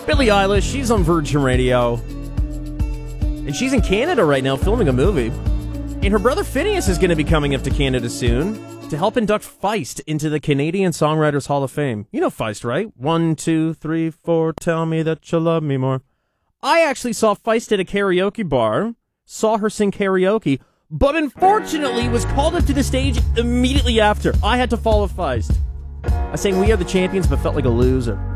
Billie Eilish, she's on Virgin Radio. And she's in Canada right now filming a movie. And her brother Phineas is going to be coming up to Canada soon to help induct Feist into the Canadian Songwriters Hall of Fame. You know Feist, right? 1, 2, 3, 4, tell me that you love me more. I actually saw Feist at a karaoke bar, saw her sing karaoke, but unfortunately was called up to the stage immediately after. I had to follow Feist. I sang We Are the Champions, but felt like a loser.